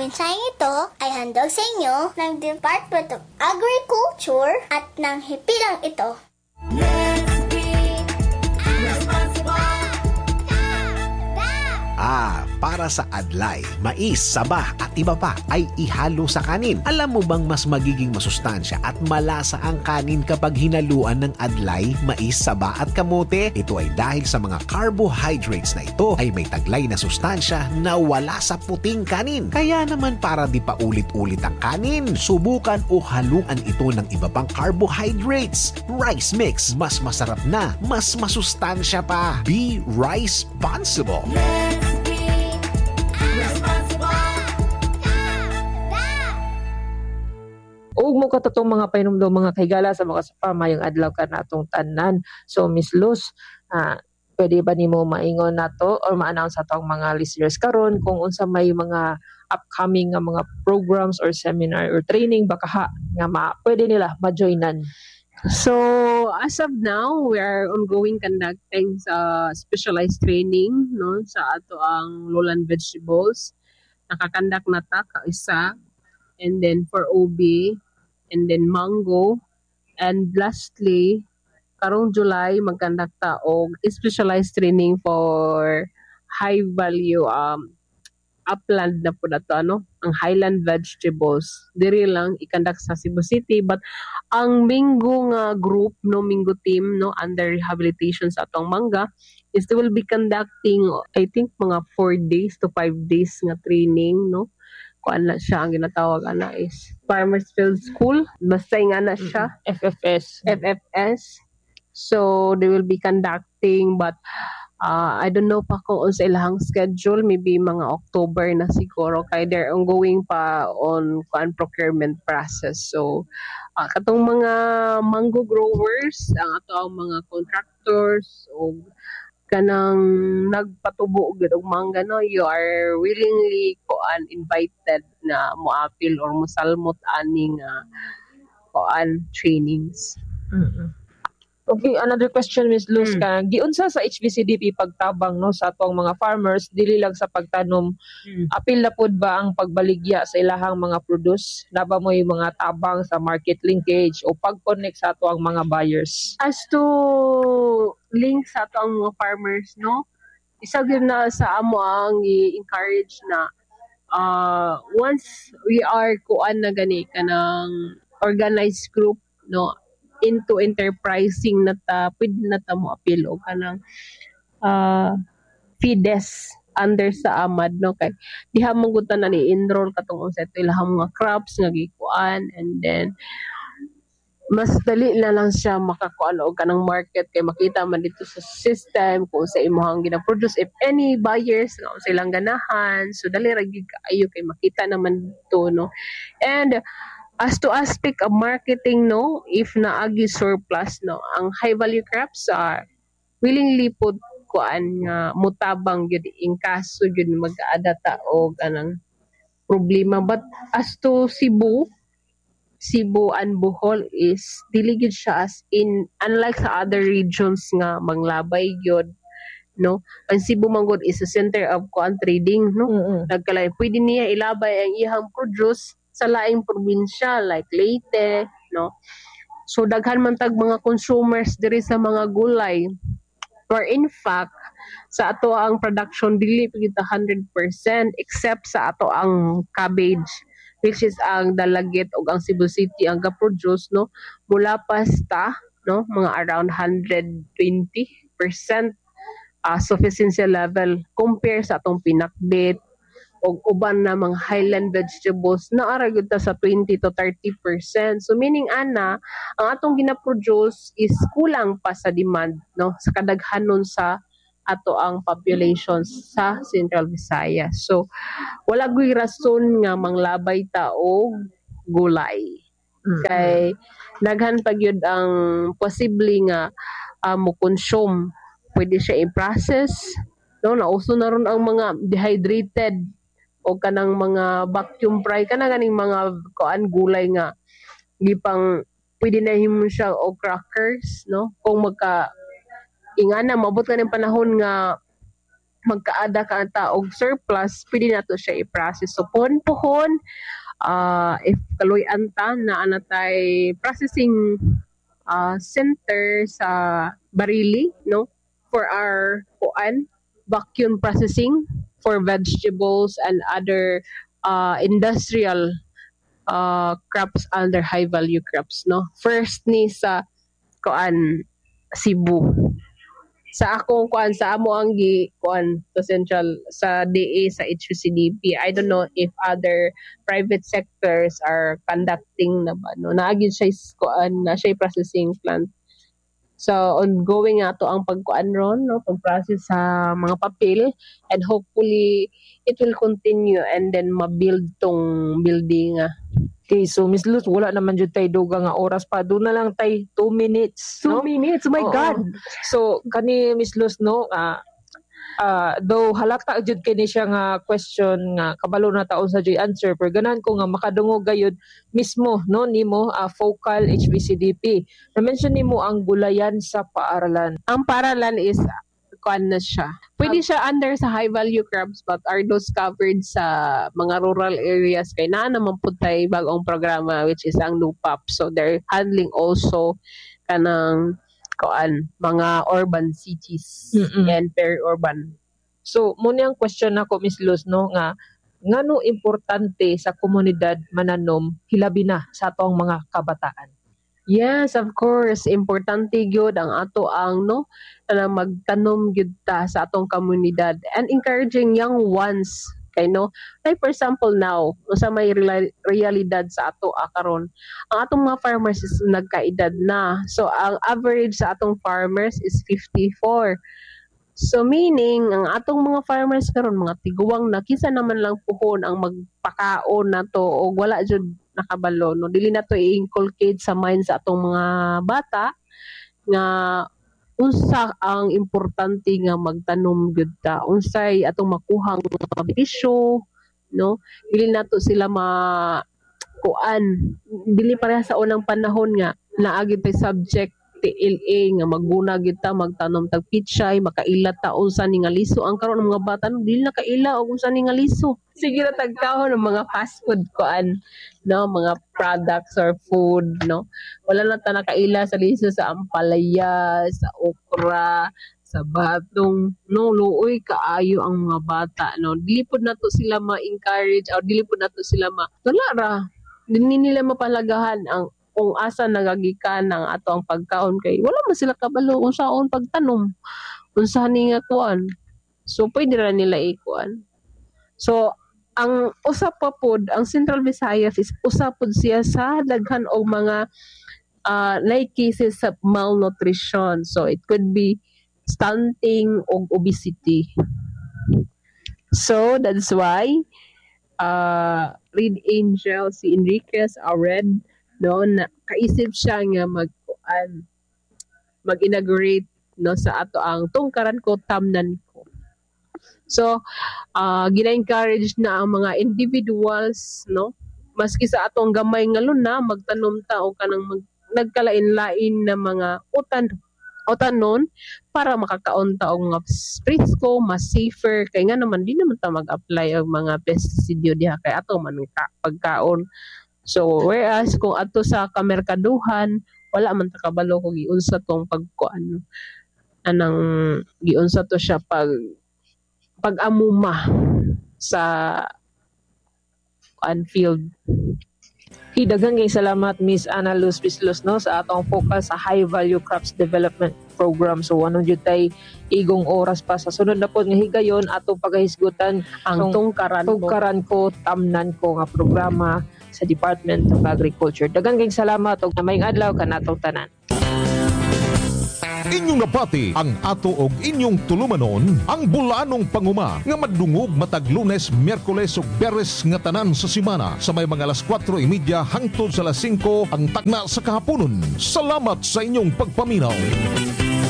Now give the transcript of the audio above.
mensaheng ito ay handog sa inyo ng Department of Agriculture at ng hipilang ito. Para sa adlay, mais, saba at iba pa ay ihalo sa kanin. Alam mo bang mas magiging masustansya at malasa ang kanin kapag hinaluan ng adlay, mais, saba at kamote? Ito ay dahil sa mga carbohydrates na ito ay may taglay na sustansya na wala sa puting kanin. Kaya naman para di pa ulit-ulit ang kanin, subukan o haluan ito ng iba pang carbohydrates. Rice mix, mas masarap na, mas masustansya pa. Be rice-sponsible. Og mo katotong mga painumdom mga kahigala sa mga sapa mayong adlaw ka natong tanan. So Miss Luz, pwede ba nimo maingon nato or ma-announce ato ang mga listeners karon kung unsa may mga upcoming nga mga programs or seminar or training baka nga pwede nila ma-joinan? So, as of now, we are ongoing conducting specialized training no sa ato ang lowland vegetables. Nakakandak na ta ka isa, and then for OB, and then mango, and lastly, karong July magkandak ta og specialized training for high value upland na po nato ang highland vegetables diri lang ikandak sa Cebu City, but ang Mingo nga group Mingo team under rehabilitation sa atong mangga is they will be conducting I think mga 4 days to 5 days nga training kuan na siya, ang ginatawag is Farmers Field School, basta nga na siya FFS. So they will be conducting, but I don't know pa kung sa ilang schedule, maybe mga October na siguro, kaya they're ongoing pa on procurement process. So katong mga mango growers, ang ato ang mga contractors o kanang nagpatubo gid og mangga you are willingly invited na moapil or mosalmot aning trainings. Okay, another question, Miss Luz, giunsa sa HBCDP pagtabang sa atong mga farmers dili lang sa pagtanom, apil na pud ba ang pagbaligya sa ilahang mga produce? Naba mo yung mga tabang sa market linkage o pag-connect sa atong mga buyers? As to link sa atong mga farmers, isa gyud na sa amo ang i-encourage na once we are kuan na gani kanang organized group into enterprising na ta, pwede na ta mo apil o kanang FIDES under sa AMAD kay diha man gud ta na ni-enroll katong sa ito ilahang mga crops nga gikuan, and then mas dali na lang siya makakuan og kanang market kay makita man dito sa system kung sa imong gina-produce, if any buyers nga sa ilang ganahan, so dali ra gyud kaayo kay makita naman dito and as to aspect of marketing if naagi surplus ang high value crops are willingly pud kuan nga mutabang gyud in kaso gyud mag-aada ta og anang problema. But as to Cebu and Bohol is dili gyud siya as in, unlike sa other regions nga manglabay gyud ang Cebu manggod is a center of trading nagkalay pwede niya ilabay ang iyang produce sa laing probinsya like Leyte so daghan man tag mga consumers diri sa mga gulay, or in fact sa ato ang production dili pagita 100% except sa ato ang cabbage, which is ang Dalagit ug ang Cebu City ang ga-produce mula pasta mga around 120% sufficiency level compare sa atong pinakbit o uban na mga highland vegetables na ara gyud ta sa 20 to 30%. So meaning ang atong gina-produce is kulang pa sa demand sa kadaghanon sa ato ang population sa Central Visayas. So wala gyud rason nga manglabay ta og gulay. Kay daghan pa gyud ang posible nga mo consume. Pwede siya i-process nauso na ron ang mga dehydrated o kanang mga vacuum fry kana ganing mga gulay nga gipang pwede na himo siya o crackers kung ingana mabot ka ng panahon nga magkaada ka anta og surplus, pwede nato siya i-process. So pohon if kaloy anta na anatay processing center sa Barili, no, for our vacuum processing for vegetables and other industrial crops under high value crops, no. First ni sa Cebu. Sa akong sa amo ang sa central sa DA sa HUCDP. I don't know if other private sectors are conducting na ba, no. Naagid siya na siya processing plant. So ongoing ato ang pagkuan ron, no, pag-process sa mga papel, and hopefully it will continue and then ma-build tong building. Okay, so Miss Luz, wala naman dyan tayo duga nga oras pa. Doon na lang tayo 2 minutes. 2 minutes? Oh my God! So, kani Miss Luz, no, though halata jud kini siya nga question nga kabalo na taon sa joy answer, pero ganahan ko nga makadungog gayud mismo, no, nimo focal HBCDP. Na-mention nimo ang gulayan sa paaralan. Ang paaralan is na siya. Pwede siya under sa high value crops, but are those covered sa mga rural areas kay na naman po tayo bagong programa which is ang NUPAP. So they're handling also kanang mga urban cities and peri-urban. So muna ang question nako Miss Luz, no, nga ngano importante sa komunidad mananom hilabi na sa atong mga kabataan. Yes, of course. Importante gyud ang ato ang na magtanom gyud ta sa atong komunidad and encouraging young ones kay like for example now sa may realidad sa ato karon ang atong mga farmers is nagkaedad na. So ang average sa atong farmers is 54. So meaning ang atong mga farmers karon mga tiguwang na kisa naman lang puhon ang magpakaon nato o wala jud nakabalo, no, dili na to i-inculcate sa mind sa atong mga bata nga unsa ang importante nga magtanom gyud ta, unsay atong makuhang mga benepisyo, no, dili nato sila dili pareha sa unang panahon nga naagid tay subject TLA nga maguna gyud ta magtanom tag pichay, makaila ta unsa ni nga liso. Ang karon ng mga bata dili na kaila og unsa ni nga liso. Sige na tagkahon ng mga fast food no, mga products or food, no. Wala na ta nakaila sa liso sa ampalaya, sa okra, sa batong, no, luoy kaayo ang mga bata, no. Dili pud nato sila ma-encourage or dili pud nato sila wala ra. Dili nila mapalagahan ang kung asa nagagikan ng ato ang pagkaon kay wala man sila kabalo kung saon pagtanom unsa ni nga kuan. So pwede ra nila ikuan. So ang usap pa pod ang Central Visayas is usap pod siya sa daghan og mga like cases of malnutrition. So it could be stunting or obesity. So that's why Red Angel si Enriquez Red, no, na kaisip siya nga mag-inaugurate, no, sa ato ang tungkaran ko tamnan ko. So gina-encourage na ang mga individuals, no, maski sa atong gamay nga luna magtanom ta o kanang nagkalain-lain na mga utanon para makakaon ta og mga presko, mas safer kay nga naman di naman ta mag-apply og mga pesticide diha kay ato man pagkaon. So whereas kung ato sa kamerkaduhan wala man ta kabalo kung giunsa tong pagkuan anang giunsa to siya pag-amuma sa field. Daghang kay salamat Miss Ana Luz Bislos, no, sa atong focus sa High Value Crops Development Program. So ano jud tay igong oras pa sa sunod na pod nga higayon atong pagahisgutan ang tungkaran ko tamnan ko nga programa sa Department of Agriculture. Daghang kay salamat ug mayong adlaw kanatong tanan. Inyong napati ang ato og inyong tulumanon ang bulanong panguma nga madungog matag Lunes, Miyerkules ug Biyernes nga tanan sa semana sa may mga alas 4:30 hangtod sa alas 5 ang tagna sa kahaponon. Salamat sa inyong pagpaminaw.